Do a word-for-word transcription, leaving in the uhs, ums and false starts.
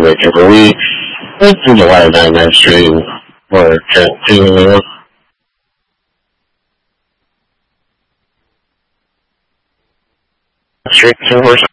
whichever we went through the water down that stream or to, to street to horse.